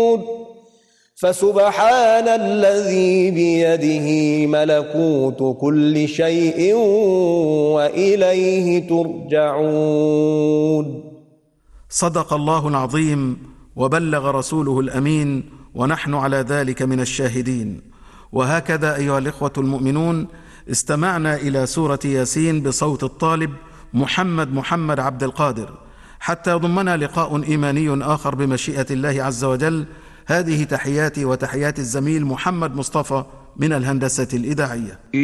فسبحان الذي بيده ملكوت كل شيء وإليه ترجعون. صدق الله العظيم وبلغ رسوله الأمين، ونحن على ذلك من الشاهدين. وهكذا أيها الإخوة المؤمنون، استمعنا إلى سورة ياسين بصوت الطالب محمد عبد القادر، حتى يضمنا لقاء إيماني آخر بمشيئة الله عز وجل. هذه تحياتي وتحيات الزميل محمد مصطفى من الهندسة الإذاعية.